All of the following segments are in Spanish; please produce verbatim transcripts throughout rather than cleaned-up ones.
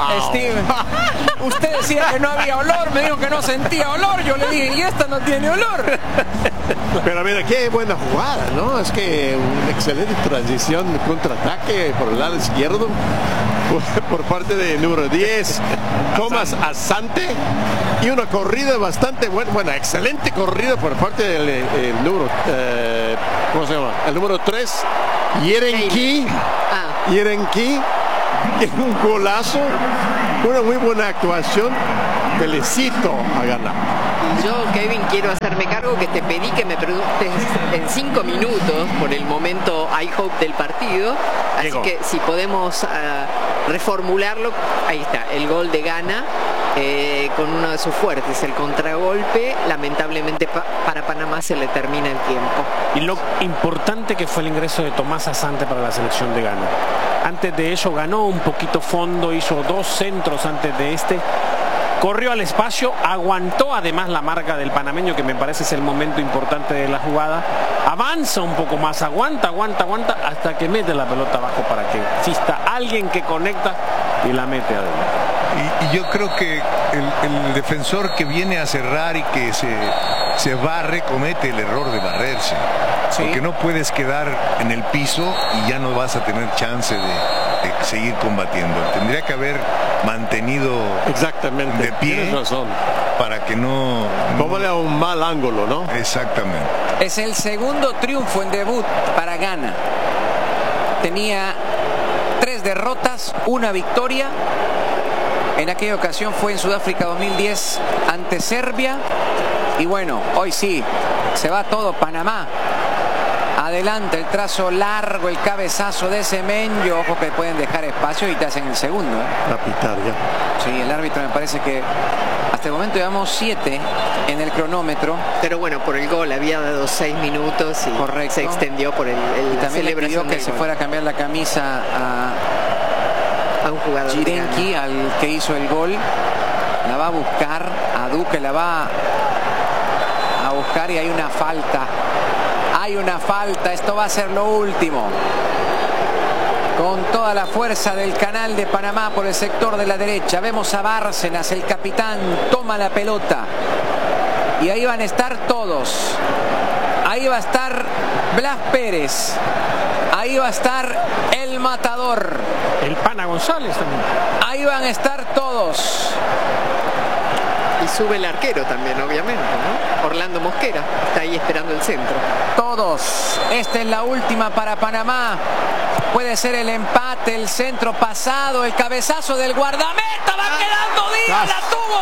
Steve, usted decía que no había olor, me dijo que no sentía olor. Yo le dije, y esta no tiene olor. Pero mira, qué buena jugada, ¿no? Es que una excelente transición de contraataque por el lado izquierdo por parte del número diez, Thomas Asante, y una corrida bastante buena, buena, excelente corrida por parte del el número, eh, ¿cómo se llama? El número tres, Yerenki, ah. Yerenki, un golazo, una muy buena actuación. Felicito a Ghana. Yo, Kevin, quiero hacerme cargo que te pedí que me preguntes en cinco minutos por el momento I hope del partido. Así Diego. que si podemos uh, reformularlo, ahí está, el gol de Ghana eh, con uno de sus fuertes, el contragolpe. Lamentablemente pa para Panamá se le termina el tiempo. Y lo importante que fue el ingreso de Tomás Asante para la selección de Ghana. Antes de eso ganó un poquito fondo, hizo dos centros antes de este. Corrió al espacio, aguantó además la marca del panameño, que me parece es el momento importante de la jugada. Avanza un poco más, aguanta, aguanta, aguanta, hasta que mete la pelota abajo para que exista alguien que conecta y la mete adentro. Y, y yo creo que el, el defensor que viene a cerrar y que se, se barre, comete el error de barrerse. ¿Sí? Porque no puedes quedar en el piso y ya no vas a tener chance de, de seguir combatiendo. Tendría que haber mantenido exactamente de pie. Tienes razón. Para que no... Póngale a un mal ángulo, ¿no? Exactamente. Es el segundo triunfo en debut para Ghana. Tenía tres derrotas, una victoria. En aquella ocasión fue en Sudáfrica dos mil diez ante Serbia. Y bueno, hoy sí, se va todo Panamá. Adelante, el trazo largo, el cabezazo de Semenyo. Ojo que pueden dejar espacio y te hacen el segundo. ¿eh? La pitar ya. Sí, el árbitro me parece que hasta el momento llevamos siete en el cronómetro. Pero bueno, por el gol había dado seis minutos y correcto. Se extendió por el, el y también le pidió que se gol. fuera a cambiar la camisa a, a un jugador Yerenki, al que hizo el gol. La va a buscar, a Duque la va a buscar y hay una falta. Hay una falta, esto va a ser lo último. Con toda la fuerza del canal de Panamá por el sector de la derecha. Vemos a Bárcenas, el capitán, toma la pelota. Y ahí van a estar todos. Ahí va a estar Blas Pérez. Ahí va a estar el matador. El Pana González también. Ahí van a estar todos. Y sube el arquero también, obviamente, ¿no? Orlando Mosquera está ahí esperando el centro. Todos. Esta es la última para Panamá. Puede ser el empate, el centro pasado, el cabezazo del guardameta. Va quedando Díaz. La tuvo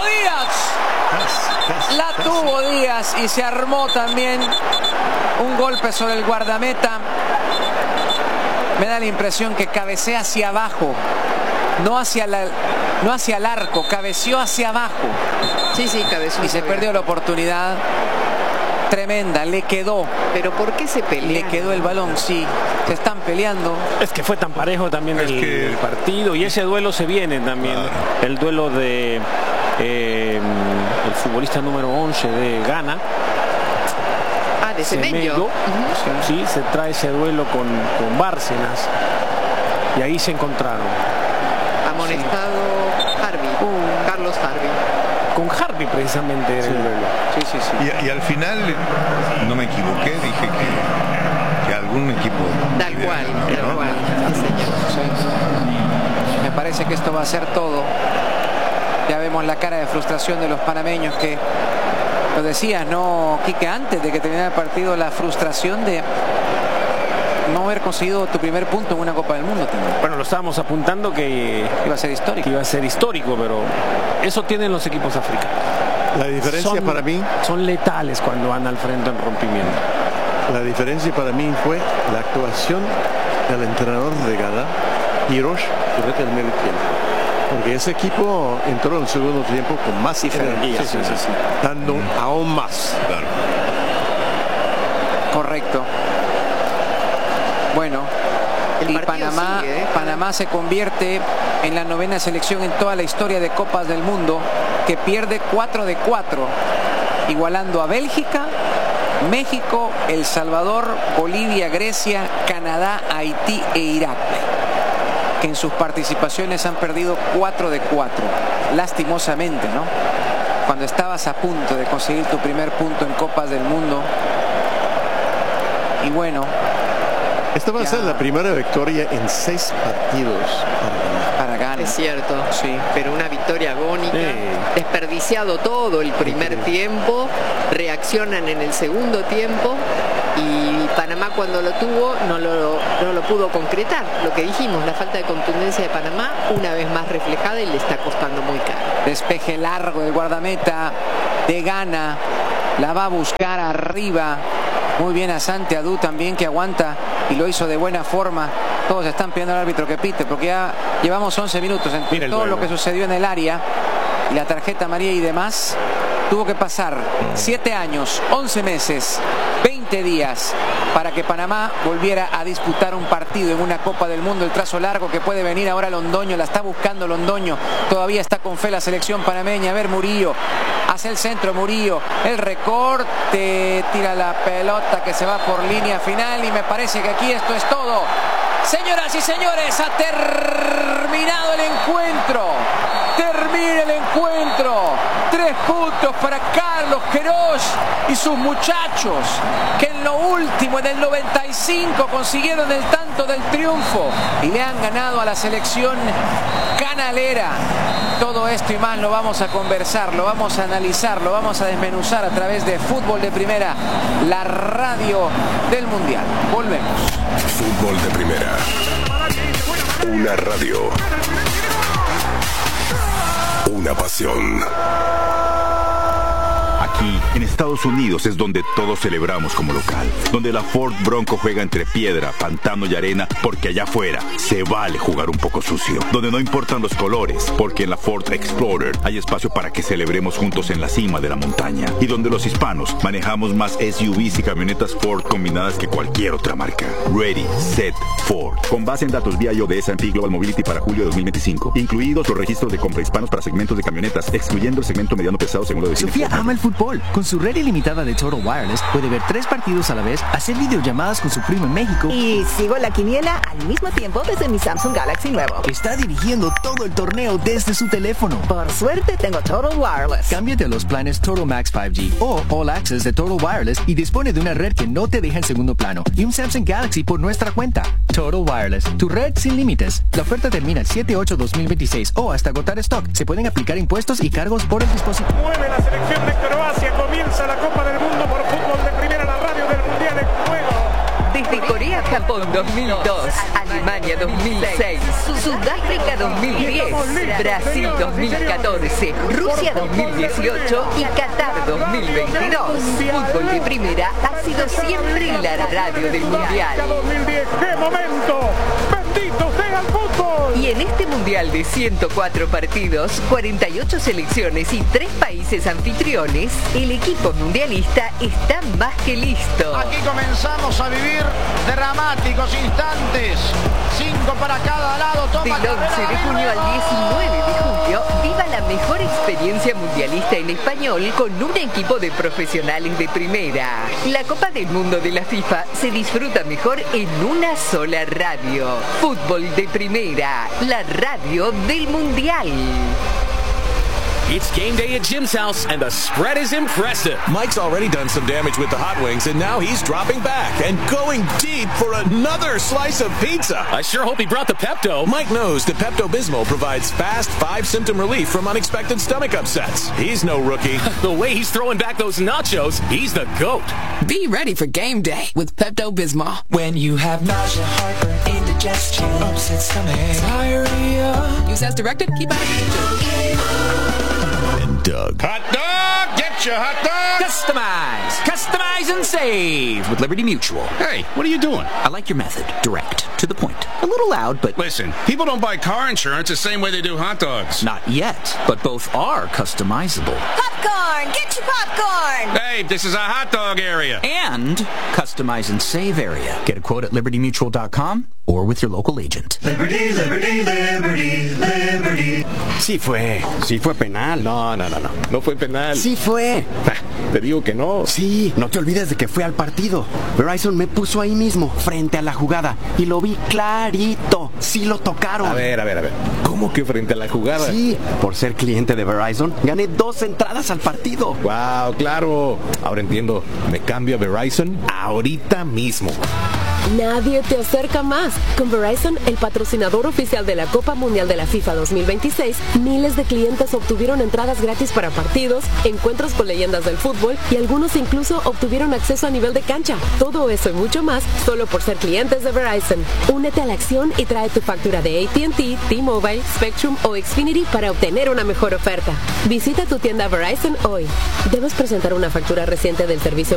Díaz. La tuvo Díaz y se armó también un golpe sobre el guardameta. Me da la impresión que cabecea hacia abajo. No hacia, la, no hacia el arco, cabeceó hacia abajo. Sí, sí, cabeció. Y se perdió la oportunidad tremenda, le quedó. ¿Pero por qué se pelean? Le quedó el balón, sí. Se están peleando. Es que fue tan parejo también el, que... el partido y ese duelo se viene también. Claro. El duelo de eh, el futbolista número once de Ghana. Ah, de Semenyo. Uh-huh. Sí, se trae ese duelo con, con Bárcenas y ahí se encontraron. Amonestado sí. Harvey, uh, Carlos Harvey. Con Harvey precisamente sí. el duelo. Sí, sí, sí. Y, y al final no me equivoqué, dije que, que algún equipo. Tal cual, tal cual. Sí, señor. Sí. Me parece que esto va a ser todo. Ya vemos la cara de frustración de los panameños que lo decías, ¿no, Quique? Antes de que terminara el partido, la frustración de no haber conseguido tu primer punto en una Copa del Mundo también. Bueno, lo estábamos apuntando que iba a ser histórico. Que iba a ser histórico, pero eso tienen los equipos africanos. La diferencia son, para mí... Son letales cuando van al frente en rompimiento. La diferencia para mí fue la actuación del entrenador de Ghana, Hirosh, durante el medio tiempo. Porque ese equipo entró en el segundo tiempo con más energía, sí, sí, sí, sí. dando mm. aún más. Claro. Correcto. Bueno, el y Panamá, sigue, ¿eh? Panamá se convierte en la novena selección en toda la historia de Copas del Mundo que pierde cuatro de cuatro, igualando a Bélgica, México, El Salvador, Bolivia, Grecia, Canadá, Haití e Irak, en sus participaciones han perdido cuatro de cuatro. Lastimosamente, ¿no? Cuando estabas a punto de conseguir tu primer punto en Copas del Mundo. Y bueno, esta va a ser la primera victoria en seis partidos para Ghana. Es cierto, sí, pero una victoria agónica. Sí. Desperdiciado todo el primer sí. tiempo, reaccionan en el segundo tiempo y Panamá cuando lo tuvo no lo, no lo pudo concretar. Lo que dijimos, la falta de contundencia de Panamá una vez más reflejada y le está costando muy caro. Despeje largo del guardameta de Ghana, la va a buscar arriba. Muy bien Asante Adu también, que aguanta y lo hizo de buena forma. Todos están pidiendo al árbitro que pite porque ya llevamos once minutos en todo lo que sucedió en el área y la tarjeta amarilla y demás. Tuvo que pasar siete años, once meses, veinte días para que Panamá volviera a disputar un partido en una Copa del Mundo. El trazo largo que puede venir ahora Londoño, la está buscando Londoño, todavía está con fe la selección panameña. A ver, Murillo, hacia el centro Murillo, el recorte, tira la pelota que se va por línea final y me parece que aquí esto es todo. Señoras y señores, ha terminado el encuentro. Termina el encuentro. Tres puntos para Carlos Queiroz y sus muchachos, que en lo último, en el noventa y cinco, consiguieron el tanto del triunfo y le han ganado a la selección canalera. Todo esto y más lo vamos a conversar, lo vamos a analizar, lo vamos a desmenuzar a través de Fútbol de Primera, la radio del Mundial. Volvemos. Fútbol de Primera. Una radio. Una pasión. Aquí, en Estados Unidos, es donde todos celebramos como local. Donde la Ford Bronco juega entre piedra, pantano y arena, porque allá afuera se vale jugar un poco sucio. Donde no importan los colores, porque en la Ford Explorer hay espacio para que celebremos juntos en la cima de la montaña. Y donde los hispanos manejamos más S U Vs y camionetas Ford combinadas que cualquier otra marca. Ready, Set, Ford. Con base en datos V I O de S and P Global Mobility para julio de dos mil veinticinco. Incluidos los registros de compra hispanos para segmentos de camionetas, excluyendo el segmento mediano pesado según lo define. Sofía ama el fútbol. Con su red ilimitada de Total Wireless puede ver tres partidos a la vez, hacer videollamadas con su primo en México y sigo la quiniela al mismo tiempo desde mi Samsung Galaxy nuevo. Está dirigiendo todo el torneo desde su teléfono. Por suerte tengo Total Wireless. Cámbiate a los planes Total Max cinco G o All Access de Total Wireless y dispone de una red que no te deja en segundo plano y un Samsung Galaxy por nuestra cuenta. Total Wireless, tu red sin límites. La oferta termina el siete ocho dos mil veintiséis o hasta agotar stock. Se pueden aplicar impuestos y cargos por el dispositivo. Mueve la selección de Croacia, comienza la Copa del Mundo por Fútbol de Primera, la radio del Mundial en juego. Desde Corea-Japón dos mil dos, Alemania dos mil seis, Sudáfrica dos mil diez, Brasil dos mil catorce, Rusia dos mil dieciocho y Qatar dos mil veintidós. Fútbol de Primera ha sido siempre la radio del Mundial. ¡Qué momento! ¡Bendito sea el fútbol! Y en este Mundial de ciento cuatro partidos, cuarenta y ocho selecciones y tres países anfitriones, el equipo mundialista está más que listo. Aquí comenzamos a vivir dramáticos instantes. Cinco para cada lado. Toma Del once de junio al diecinueve de julio, viva la mejor experiencia mundialista en español con un equipo de profesionales de primera. La Copa del Mundo de la FIFA se disfruta mejor en una sola radio. Fútbol de Primera, la radio del Mundial. It's game day at Jim's house, and the spread is impressive. Mike's already done some damage with the hot wings, and now he's dropping back and going deep for another slice of pizza. I sure hope he brought the Pepto. Mike knows that Pepto-Bismol provides fast, five-symptom relief from unexpected stomach upsets. He's no rookie. The way he's throwing back those nachos, he's the GOAT. Be ready for game day with Pepto-Bismol. When you have nausea, heartburn, indigestion, upset stomach, diarrhea. Use as directed. Keep out of danger. Doug. Hot dog! Get your hot dog! Customize! Customize and save with Liberty Mutual. Hey, what are you doing? I like your method. Direct. To the point. A little loud, but... Listen, people don't buy car insurance the same way they do hot dogs. Not yet, but both are customizable. Popcorn! Get your popcorn! Hey, this is a hot dog area. And customize and save area. Get a quote at liberty mutual dot com or with your local agent. Liberty, Liberty, Liberty, Liberty. Sí fue, sí fue penal. No, no, no, no, no fue penal. Sí fue. Te digo que no. Sí, no te olvides de que fue al partido. Verizon me puso ahí mismo, frente a la jugada, y lo vi clarito. sí lo tocaron. A ver, a ver, a ver. ¿Cómo que frente a la jugada? Sí, por ser cliente de Verizon, gané dos entradas al partido. Wow, claro. Ahora entiendo. Me cambio a Verizon ahorita mismo. Nadie te acerca más. Con Verizon, el patrocinador oficial de la Copa Mundial de la FIFA dos mil veintiséis, miles de clientes obtuvieron entradas gratis para partidos, encuentros con leyendas del fútbol y algunos incluso obtuvieron acceso a nivel de cancha. Todo eso y mucho más solo por ser clientes de Verizon. Únete a la acción y trae tu factura de A T and T, T-Mobile, Spectrum o Xfinity para obtener una mejor oferta. Visita tu tienda Verizon hoy. Debes presentar una factura reciente del servicio